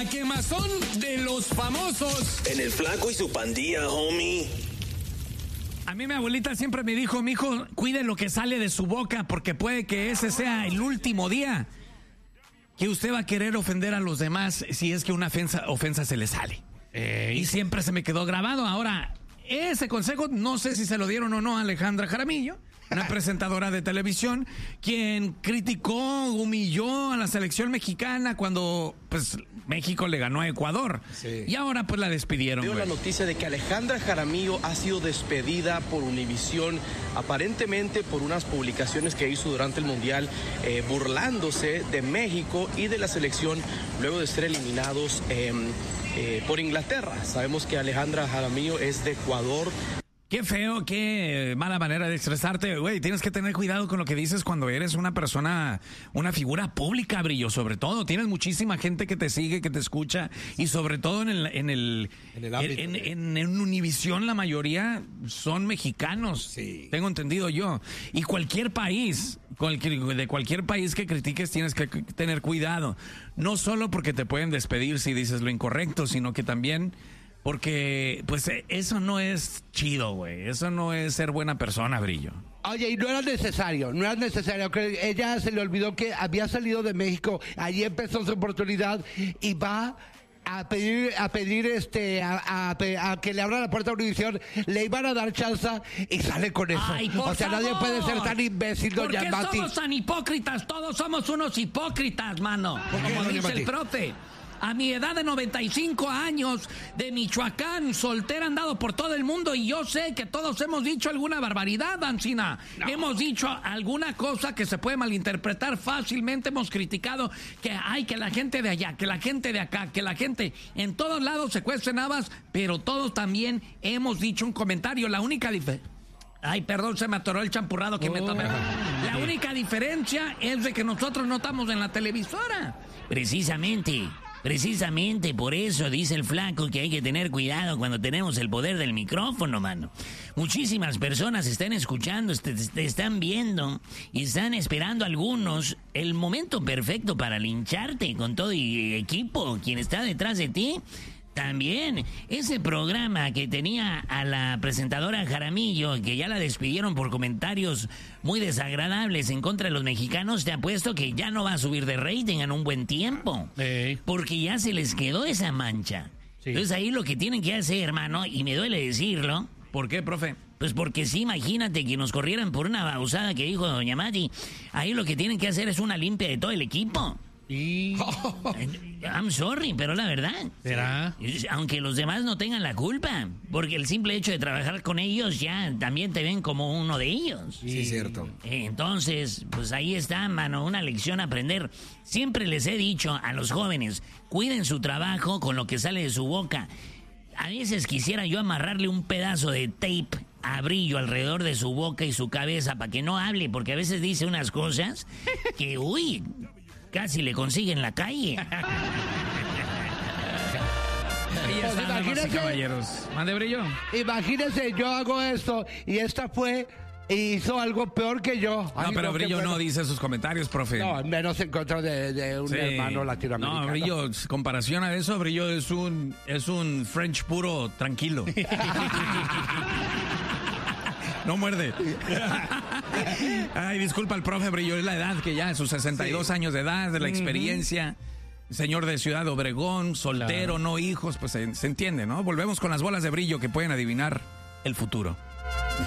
quemazón de los famosos. En el Flaco y su pandilla, homie. A mí mi abuelita siempre me dijo, mijo, cuide lo que sale de su boca porque puede que ese sea el último día que usted va a querer ofender a los demás si es que una ofensa se le sale. Y siempre se me quedó grabado. Ahora, ese consejo no sé si se lo dieron o no a Alejandra Jaramillo, una presentadora de televisión, quien criticó, humilló a la selección mexicana cuando pues México le ganó a Ecuador. Sí. Y ahora pues la despidieron. Veo la noticia de que Alejandra Jaramillo ha sido despedida por Univisión, aparentemente por unas publicaciones que hizo durante el Mundial, burlándose de México y de la selección luego de ser eliminados por Inglaterra. Sabemos que Alejandra Jaramillo es de Ecuador. Qué feo, qué mala manera de expresarte, güey. Tienes que tener cuidado con lo que dices cuando eres una persona, una figura pública, Brillo, sobre todo. Tienes muchísima gente que te sigue, que te escucha, y sobre todo en Univisión la mayoría son mexicanos. Sí. Tengo entendido yo. Y cualquier país, de cualquier país que critiques tienes que tener cuidado. No solo porque te pueden despedir si dices lo incorrecto, sino que también porque, pues, eso no es chido, güey. Eso no es ser buena persona, Brillo. Oye, y no era necesario. Ella se le olvidó que había salido de México. Allí empezó su oportunidad y va a pedir a que le abra la puerta a Univisión. Le iban a dar chance y sale con eso. Ay, por favor. Nadie puede ser tan imbécil, doña Mati. ¿Por qué somos tan hipócritas? Todos somos unos hipócritas, mano. Como dice el profe. A mi edad de 95 años, de Michoacán, soltera, andado por todo el mundo, y yo sé que todos hemos dicho alguna barbaridad, Ancina. No. Hemos dicho alguna cosa que se puede malinterpretar fácilmente. Hemos criticado que la gente de allá, que la gente de acá, que la gente en todos lados se cuecen habas, pero todos también hemos dicho un comentario. La única diferencia... Ay, perdón, se me atoró el champurrado que me tomé. La única diferencia es de que nosotros no estamos en la televisora. Precisamente por eso dice el Flaco que hay que tener cuidado cuando tenemos el poder del micrófono, mano. Muchísimas personas están escuchando, te están viendo y están esperando algunos el momento perfecto para lincharte con todo y equipo, quien está detrás de ti. También ese programa que tenía a la presentadora Jaramillo, que ya la despidieron por comentarios muy desagradables en contra de los mexicanos, te apuesto que ya no va a subir de rating en un buen tiempo. Porque ya se les quedó esa mancha. Sí. Entonces ahí lo que tienen que hacer, hermano, y me duele decirlo. ¿Por qué, profe? Pues porque sí, imagínate que nos corrieran por una babosada que dijo doña Mati. Ahí lo que tienen que hacer es una limpia de todo el equipo. I'm sorry, pero la verdad. ¿Será? Aunque los demás no tengan la culpa, porque el simple hecho de trabajar con ellos ya también te ven como uno de ellos. Sí, cierto. Entonces, pues ahí está, mano, una lección a aprender. Siempre les he dicho a los jóvenes, cuiden su trabajo con lo que sale de su boca. A veces quisiera yo amarrarle un pedazo de tape a Brillo alrededor de su boca y su cabeza para que no hable, porque a veces dice unas cosas que, uy, casi le consiguen la calle. Pues imagínense, caballeros. ¿Mande, Brillo? Imagínense, yo hago esto y esta fue y hizo algo peor que yo. No, pero Brillo no dice sus comentarios, profe. No, menos en contra de un hermano latinoamericano. No, Brillo, comparación a eso, Brillo es un French puro tranquilo. No muerde. Ay, disculpa al profe, Brillo, es la edad que ya, sus 62 años de edad, de la experiencia. Señor de Ciudad Obregón, soltero, no hijos, pues se entiende, ¿no? Volvemos con las bolas de Brillo que pueden adivinar el futuro.